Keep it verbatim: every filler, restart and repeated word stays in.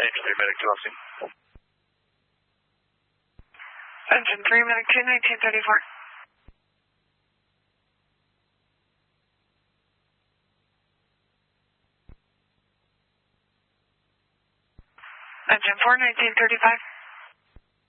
Engine three, medic two, Austin. Engine three, medic two, nineteen thirty-four. Engine four, nineteen thirty-five.